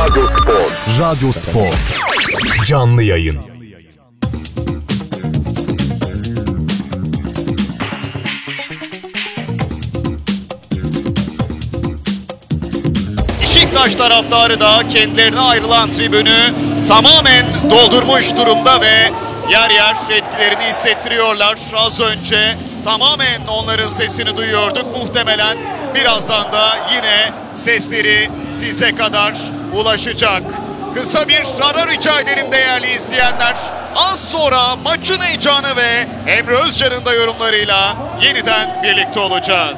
Radyo Spor. Radyo Spor. Canlı yayın. Beşiktaş taraftarı da kendilerine ayrılan tribünü tamamen doldurmuş durumda ve yer yer etkilerini hissettiriyorlar. Az önce tamamen onların sesini duyuyorduk. Muhtemelen birazdan da yine sesleri size kadar ulaşacak. Kısa bir ara rica ederim değerli izleyenler. Az sonra maçın heyecanı ve Emre Özcan'ın da yorumlarıyla yeniden birlikte olacağız.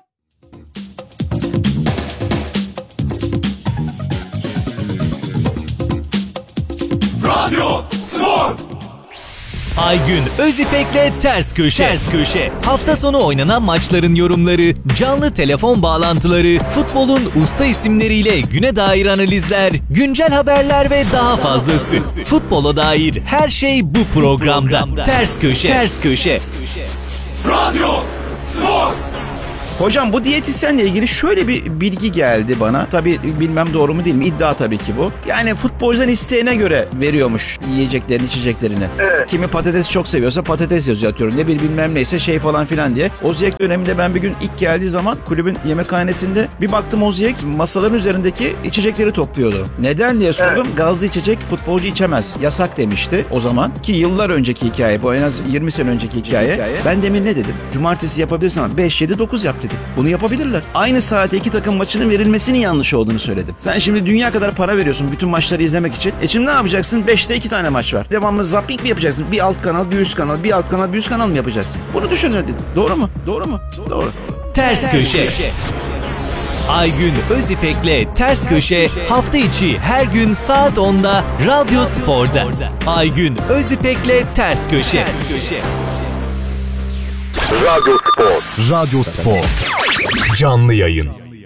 Radyo Spor. Aygün Özipek'le Ters Köşe. Hafta sonu oynanan maçların yorumları, canlı telefon bağlantıları, futbolun usta isimleriyle güne dair analizler, güncel haberler ve daha fazlası. Futbola dair her şey bu programda. Ters Köşe. Radyo Spor. Hocam bu diyetisyenle ilgili şöyle bir bilgi geldi bana. Tabii bilmem doğru mu değil mi? İddia tabii ki bu. Yani futbolcudan isteğine göre veriyormuş yiyeceklerini, içeceklerini. Evet. Kimi patates çok seviyorsa patates yazıyor atıyorum. Ne bilmem neyse şey falan filan diye. Oziyek döneminde ben bir gün ilk geldiği zaman kulübün yemekhanesinde bir baktım Oziyek masaların üzerindeki içecekleri topluyordu. Neden diye sordum. Evet. Gazlı içecek futbolcu içemez. Yasak demişti o zaman. Ki yıllar önceki hikaye bu, en az 20 sene önceki hikaye. Ben demin ne dedim? Cumartesi yapabilirsin ama 5, 7, 9 yap dedim. Bunu yapabilirler. Aynı saate iki takım maçının verilmesinin yanlış olduğunu söyledim. Sen şimdi dünya kadar para veriyorsun bütün maçları izlemek için. Şimdi ne yapacaksın? 5'te 2 tane maç var. Devamlı zapping mi yapacaksın? Bir alt kanal, bir üst kanal, bir alt kanal, bir üst kanal mı yapacaksın? Bunu düşünün dedim. Doğru mu? Doğru. Ters Köşe. Aygün Özipek'le Ters Köşe hafta içi her gün saat 10'da Radyo Spor'da. Aygün Özipek'le Ters Köşe. Radyo Spor. Radyo Spor. Canlı yayın.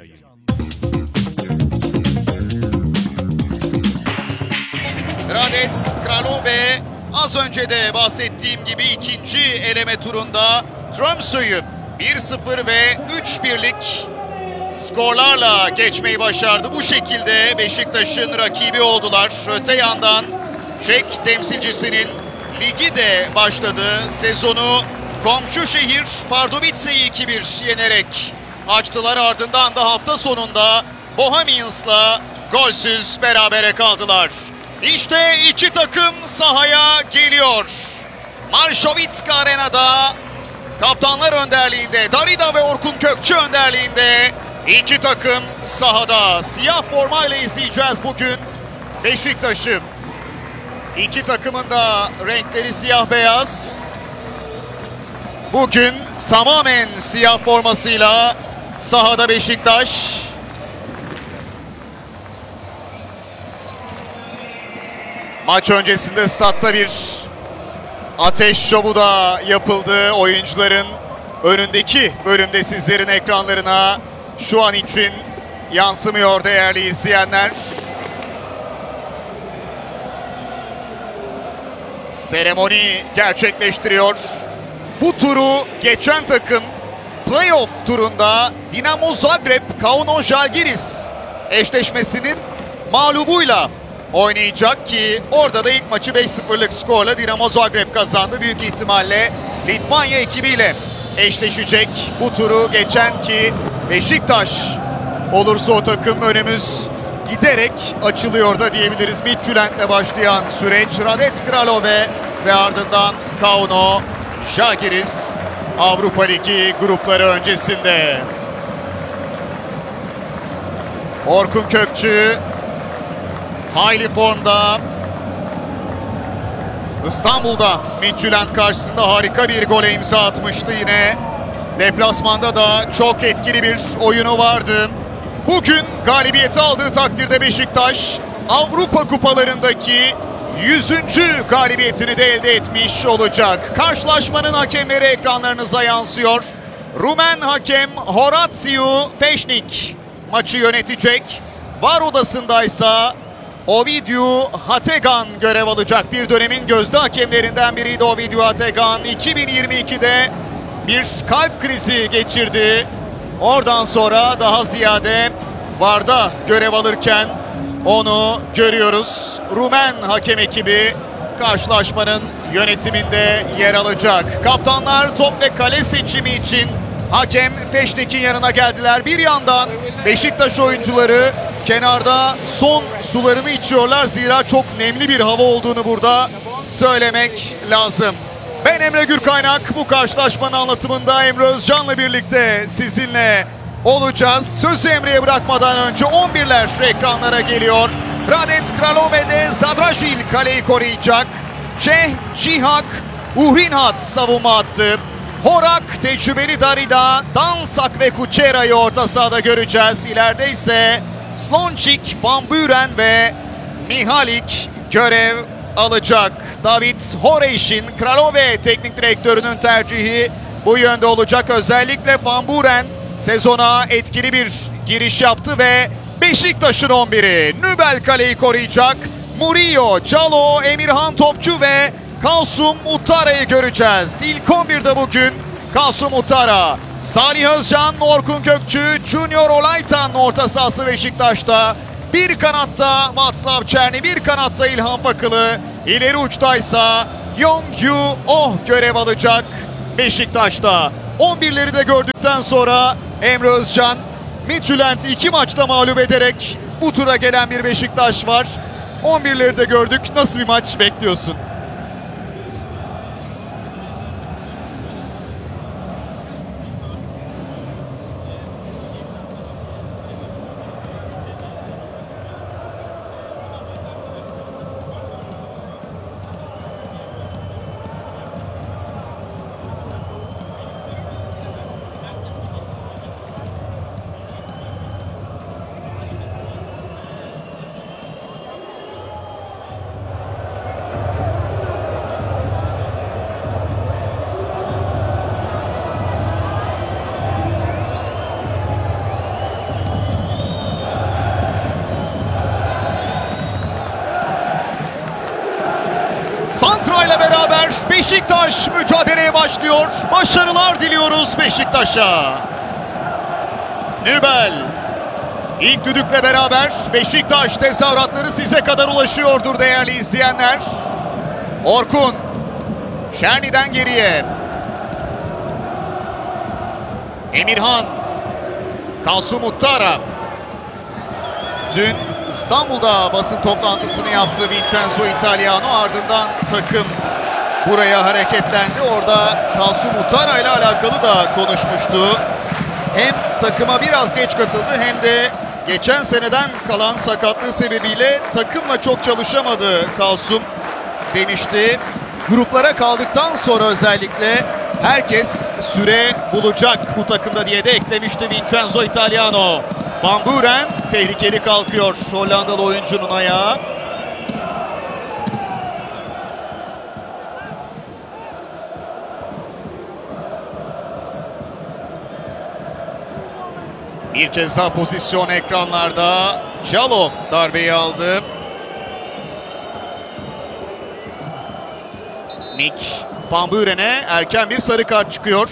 Hradec Kralove az önce de bahsettiğim gibi ikinci eleme turunda Tromsø'yü 1-0 ve 3-1'lik skorlarla geçmeyi başardı. Bu şekilde Beşiktaş'ın rakibi oldular. Öte yandan Çek temsilcisinin ligi de başladı. Sezonu komşu şehir Pardubica'yı 2-1 yenerek açtılar. Ardından da hafta sonunda Bohemians'la golsüz berabere kaldılar. İşte iki takım sahaya geliyor. Marşovitska Arena'da kaptanlar önderliğinde, Darida ve Orkun Kökçü önderliğinde iki takım sahada. Siyah formayla izleyeceğiz bugün Beşiktaş'ı. İki takımın da renkleri siyah beyaz. Bugün tamamen siyah formasıyla sahada Beşiktaş. Maç öncesinde statta bir ateş şovu da yapıldı. Oyuncuların önündeki bölümde sizlerin ekranlarına şu an için yansımıyor değerli izleyenler. Seremoni gerçekleştiriyor. Bu turu geçen takım playoff turunda Dinamo Zagreb Kauno Žalgiris eşleşmesinin mağlubuyla oynayacak ki orada da ilk maçı 5-0'lık skorla Dinamo Zagreb kazandı. Büyük ihtimalle Litvanya ekibiyle eşleşecek. Bu turu geçen ki Beşiktaş olursa o takım önümüz giderek açılıyor da diyebiliriz. Midtjylland'le başlayan süreç Hradec Kralove ve ardından Kauno Žalgiris Avrupa Ligi grupları öncesinde. Orkun Kökçü hayli formda. İstanbul'da Midtjylland karşısında harika bir gole imza atmıştı yine. Deplasmanda da çok etkili bir oyunu vardı. Bugün galibiyeti aldığı takdirde Beşiktaş Avrupa kupalarındaki 100. galibiyetini de elde etmiş olacak. Karşılaşmanın hakemleri ekranlarınıza yansıyor. Rumen hakem Horațiu Peșnic maçı yönetecek. VAR odasındaysa Ovidiu Hategan görev alacak. Bir dönemin gözde hakemlerinden biriydi Ovidiu Hategan. 2022'de bir kalp krizi geçirdi. Oradan sonra daha ziyade VAR'da görev alırken onu görüyoruz. Rumen hakem ekibi karşılaşmanın yönetiminde yer alacak. Kaptanlar top ve kale seçimi için hakem Feşnik'in yanına geldiler. Bir yandan Beşiktaş oyuncuları kenarda son sularını içiyorlar. Zira çok nemli bir hava olduğunu burada söylemek lazım. Ben Emre Gürkaynak, bu karşılaşmanın anlatımında Emre Özcan'la birlikte sizinle olacağız. Sözü Emre'ye bırakmadan önce 11'ler ekranlara geliyor. Radet Kralove'de Zadrajil kaleyi koruyacak. Çeh, Cihak, Uhrinhat savunma attı. Horak, tecrübeli Darida, Dansak ve Kuchera'yı orta sahada göreceğiz. İleride ise Slončík, Van Buren ve Mihalik görev alacak. David Horeş'in, Kralove teknik direktörünün tercihi bu yönde olacak. Özellikle Van Buren sezona etkili bir giriş yaptı ve Beşiktaş'ın 11'i Nübel kaleyi koruyacak. Murillo, Calo, Emirhan Topçu ve Kasum Utara'yı göreceğiz. İlk 11'de bugün Kasum Utara, Salih Özcan, Orkun Kökçü, Junior Olaytan orta sahası Beşiktaş'ta. Bir kanatta Václav Černý, bir kanatta İlhan Bakılı. İleri uçtaysa Yong-Yu Oh görev alacak Beşiktaş'ta. 11'leri de gördükten sonra Emre Özcan, Midtjylland'i 2 maçta mağlup ederek bu tura gelen bir Beşiktaş var. 11'leri de gördük. Nasıl bir maç bekliyorsun? Santra ile beraber Beşiktaş mücadeleye başlıyor. Başarılar diliyoruz Beşiktaş'a. Nübel. İlk düdükle beraber Beşiktaş tezahüratları size kadar ulaşıyordur değerli izleyenler. Orkun. Černy'den geriye. Emirhan. Kasum Utara. Dün İstanbul'da basın toplantısını yaptı Vincenzo Italiano, ardından takım buraya hareketlendi. Orada Kasum Utara ile alakalı da konuşmuştu. Hem takıma biraz geç katıldı hem de geçen seneden kalan sakatlığı sebebiyle takımla çok çalışamadı Kasum demişti. Gruplara kaldıktan sonra özellikle herkes süre bulacak bu takımda diye de eklemişti Vincenzo Italiano. Van Buren tehlikeli kalkıyor Hollandalı oyuncunun ayağı. Bir ceza pozisyonu ekranlarda. Calo darbeyi aldı. Nick Van Buren'e erken bir sarı kart çıkıyor.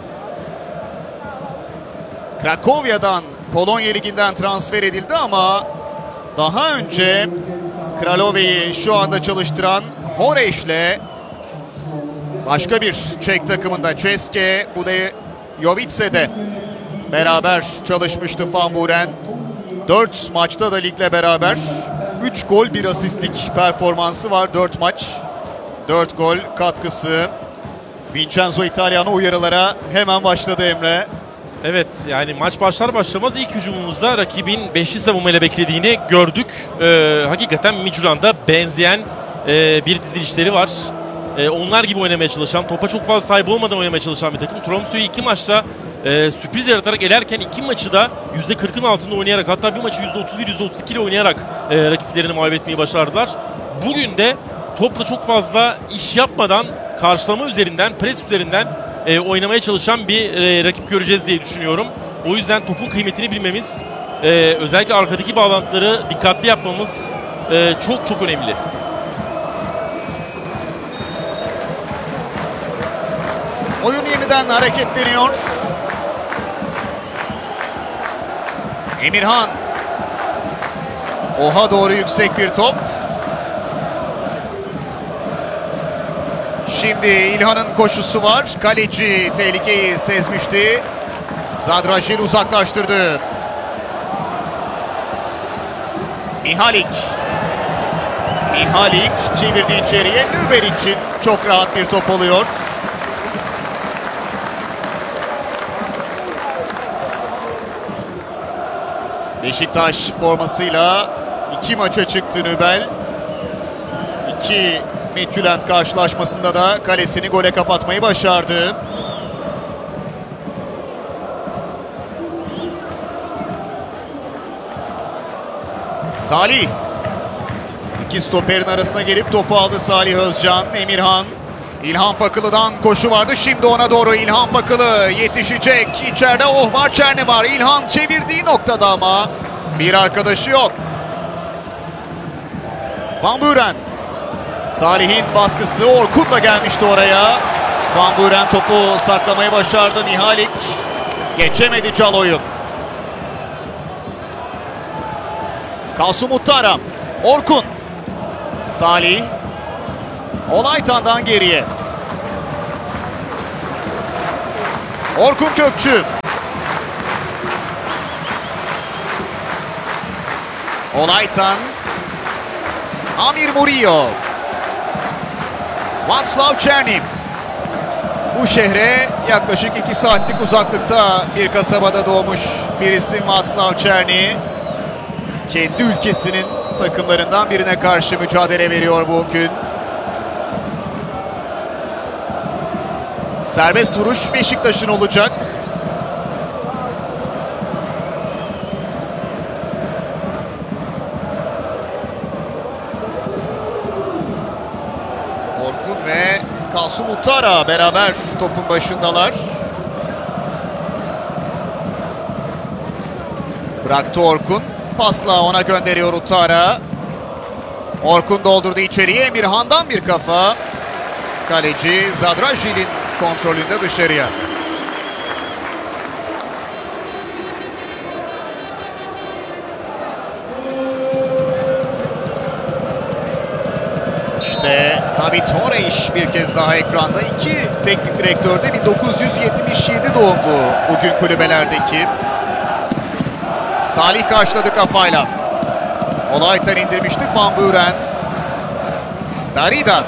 Krakowia'dan Polonya Ligi'nden transfer edildi ama daha önce Kralove'yi şu anda çalıştıran Horeş'le başka bir Çek takımında České Budějovice'de beraber çalışmıştı Van Buren. 4 maçta da ligle beraber 3 gol 1 asistlik performansı var 4 maç. 4 gol katkısı. Vincenzo Italiano uyarılara hemen başladı Emre. Evet, yani maç başlar başlamaz ilk hücumumuzda rakibin beşli savunmayla beklediğini gördük. Hakikaten Midtjylland'a benzeyen bir dizilişleri var. Onlar gibi oynamaya çalışan, topa çok fazla sahip olmadan oynamaya çalışan bir takım. Tromsø'yü 2 maçta sürpriz yaratarak elerken 2 maçı da %40'ın altında oynayarak, hatta bir maçı %31-%32 ile oynayarak rakiplerini mağlup etmeyi başardılar. Bugün de topla çok fazla iş yapmadan karşılama üzerinden, pres üzerinden oynamaya çalışan bir rakip göreceğiz diye düşünüyorum. O yüzden topun kıymetini bilmemiz, özellikle arkadaki bağlantıları dikkatli yapmamız çok çok önemli. Oyun yeniden hareketleniyor. Emirhan. Oha doğru yüksek bir top. Şimdi İlhan'ın koşusu var. Kaleci tehlikeyi sezmişti. Zadrajil uzaklaştırdı. Mihalik çevirdi içeriye. Nübel için çok rahat bir top oluyor. Beşiktaş formasıyla 2 maça çıktı Nübel. 2 Midtjylland karşılaşmasında da kalesini gole kapatmayı başardı. Salih. İki stoperin arasına gelip topu aldı Salih Özcan. Emirhan. İlhan Pakılı'dan koşu vardı. Şimdi ona doğru İlhan Pakılı yetişecek. İçeride Ohmar Çerni var. İlhan çevirdiği noktada ama bir arkadaşı yok. Van Buren. Salih'in baskısı Orkun da gelmişti oraya. Van Buren topu saklamayı başardı. Mihalik geçemedi Calo'yu. Kasum Uttara. Orkun. Salih. Olaytan'dan geriye. Orkun Kökçü. Olaytan. Amir Murillo. Václav Černý. Bu şehre yaklaşık 2 saatlik uzaklıkta bir kasabada doğmuş bir isim Václav Černý. Kendi ülkesinin takımlarından birine karşı mücadele veriyor bugün. Serbest vuruş Beşiktaş'ın olacak. Orkun ve Kasum Uttara beraber topun başındalar. Bıraktı Orkun. Pasla ona gönderiyor Uttara. Orkun doldurdu içeriye. Emirhan'dan bir kafa. Kaleci Zadrajil'in kontrolünde dışarıya. İşte David Horeiş bir kez daha ekranda. 2 teknik direktörde 1977 doğumlu bugün kulübelerdeki. Salih karşıladı kafayla. Olaytan indirmişti Van Buren. Darida.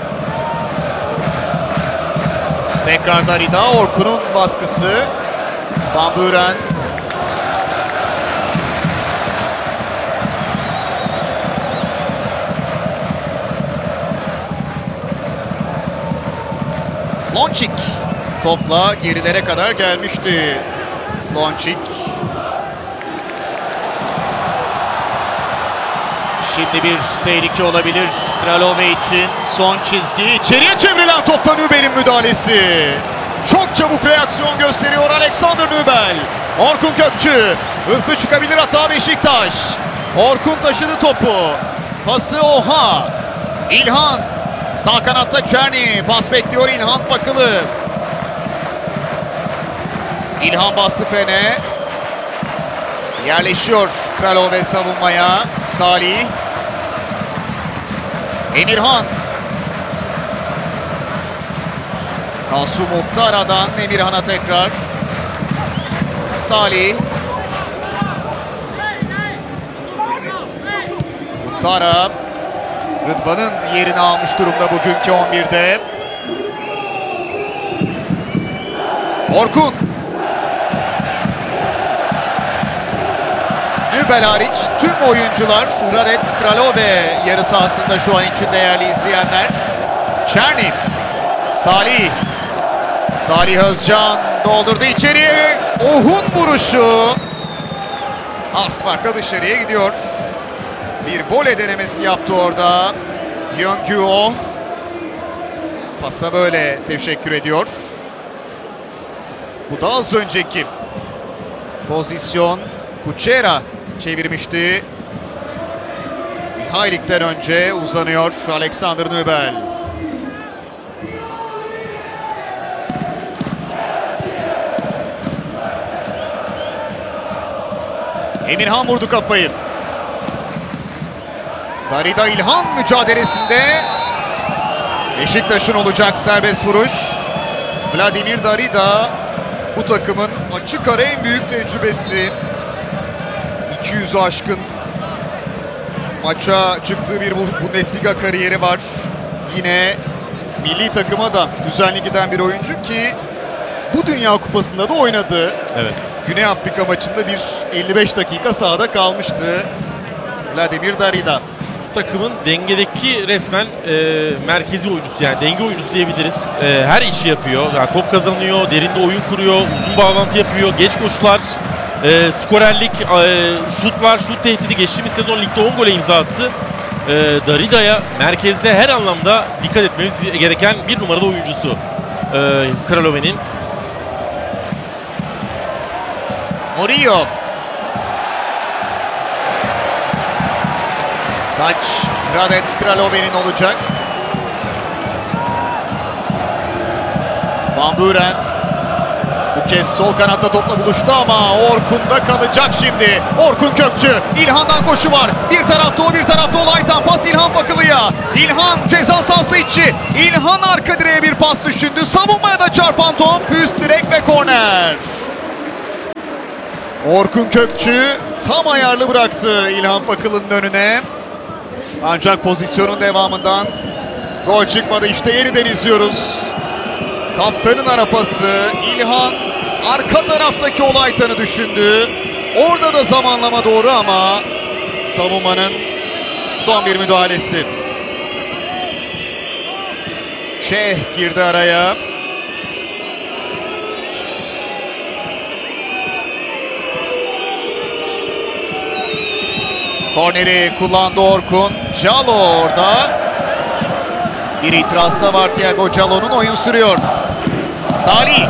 Tekrar Darida. Orkun'un baskısı. Van Buren. Slončik. Topla gerilere kadar gelmişti. Slončik. Şimdi bir tehlike olabilir Kralove için. Son çizgi. İçeriye çevrilen topta Nübel'in müdahalesi. Çok çabuk reaksiyon gösteriyor Alexander Nübel. Orkun Kökçü. Hızlı çıkabilir hata Beşiktaş. Orkun taşıdı topu. Pası Oha. İlhan. Sağ kanatta Černý. Pas bekliyor İlhan Pakılı. İlhan bastı frene. Yerleşiyor Kralove savunmaya. Salih. Emirhan. Kasum Uttara'dan Emirhan'a tekrar. Salih. Uttara. Rıdvan'ın yerini almış durumda bugünkü 11'de. Orkun. Nübel hariç tüm oyuncular Hradec Kralove yarı sahasında şu an için değerli izleyenler. Černý. Salih. Salih Özcan doldurdu içeriye. Ohun vuruşu. Az farkla dışarıya gidiyor. Bir voley denemesi yaptı orada. Yöngüo. Pasa böyle teşekkür ediyor. Bu da az önceki pozisyon. Kuchera çevirmişti. Mihailik'ten önce uzanıyor Alexander Nübel. Emirhan vurdu kafayı. Darida İlhan mücadelesinde Beşiktaş'ın olacak serbest vuruş. Vladimir Darida bu takımın açık ara en büyük tecrübesi. 200'ü aşkın maça çıktığı bir Bundesliga kariyeri var. Yine milli takıma da düzenli giden bir oyuncu ki bu Dünya Kupası'nda da oynadı. Evet. Güney Afrika maçında bir 55 dakika sahada kalmıştı Vladimir Darida. Takımın dengedeki resmen merkezi oyuncusu, yani denge oyuncusu diyebiliriz. Her işi yapıyor. Yani top kazanıyor, derinde oyun kuruyor, uzun bağlantı yapıyor, geç koşular, skorerlik, şutlar, şut tehdidi. Geçtiğimiz sezon ligde 10 gole imza attı. Darida'ya merkezde her anlamda dikkat etmemiz gereken bir numarada oyuncusu Kralove'nin. Murillo. Taç Radets Kralove'nin olacak. Van Buren bu kez sol kanatta topla buluştu ama Orkun'da kalacak şimdi. Orkun Kökçü, İlhan'dan koşu var. Bir tarafta o, bir tarafta Olaytan. Pas İlhan Fakılı'ya. İlhan ceza sahası içi. İlhan arka direğe bir pas düşündü. Savunmaya da çarpan top. Üst direk ve korner. Orkun Kökçü tam ayarlı bıraktı İlhan Fakılı'nın önüne. Ancak pozisyonun devamından gol çıkmadı. İşte yeniden izliyoruz. Kaptanın arapası. İlhan arka taraftaki Olaytan'ı düşündü. Orada da zamanlama doğru ama savunmanın son bir müdahalesi. Şeyh girdi araya. Korneri kullandı Orkun. Calo orada. Bir itiraz da var Thiago Calo'nun, oyun sürüyor. Salih.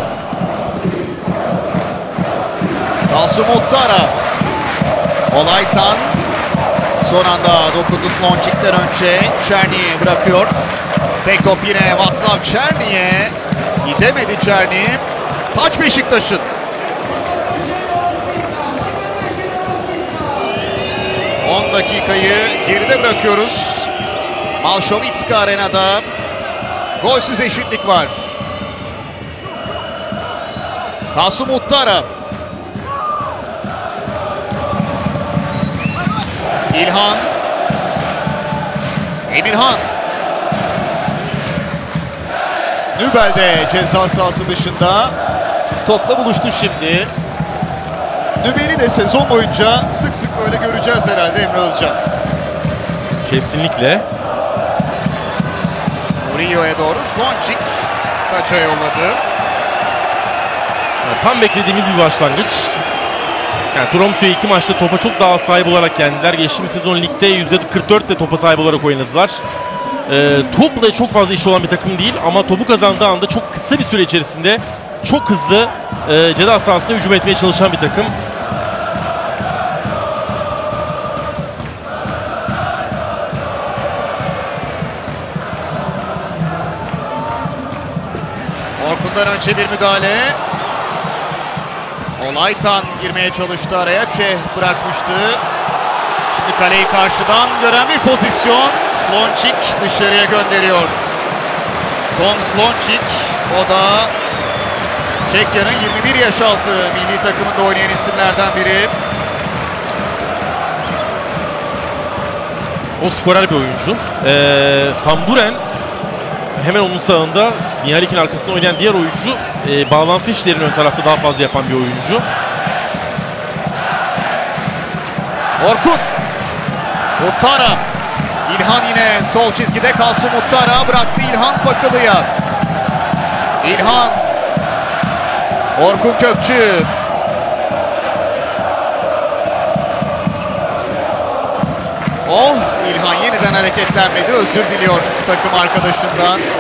Kasım Muttara. Olaytan. Son anda dokundu Sloncik'ten önce. Çerni'ye bırakıyor. Tek top yine Václav Černi'ye. Gidemedi Černi. Taç Beşiktaş'ın. 10 dakikayı geride bırakıyoruz. Malšovicka Arena'da golsüz eşitlik var. Kasım Muttara. İlhan. Emirhan. Nübel de ceza sahası dışında topla buluştu şimdi. Nübel'i de sezon boyunca sık sık böyle göreceğiz herhalde Emre Özcan. Kesinlikle. Murillo'ya doğru Sloncik taça yolladı. Tam beklediğimiz bir başlangıç. Yani Tromsø'ye 2 maçta topa çok daha sahip olarak geldiler. Geçtiğimiz sezon ligde %44 de topa sahip olarak oynadılar. Topla çok fazla iş olan bir takım değil ama topu kazandığı anda çok kısa bir süre içerisinde çok hızlı ceza sahasına hücum etmeye çalışan bir takım. Orkun'dan önce bir müdahale. Olaytan girmeye çalıştı araya. Çeh bırakmıştı. Şimdi kaleyi karşıdan gören bir pozisyon. Sloncik dışarıya gönderiyor. Tom Sloncik, o da Çekya'nın 21 yaş altı milli takımında oynayan isimlerden biri. O skorer bir oyuncu. Van Buren hemen onun sağında, Mihalik'in arkasında oynayan diğer oyuncu. Bağlantı işlerini ön tarafta daha fazla yapan bir oyuncu. Orkun. Muttara. İlhan yine sol çizgide. Kasım Muttara bıraktı İlhan Fakılı'ya. İlhan. Orkun Kökçü. Oh, İlhan yeniden hareketlenmedi. Özür diliyor takım arkadaşından.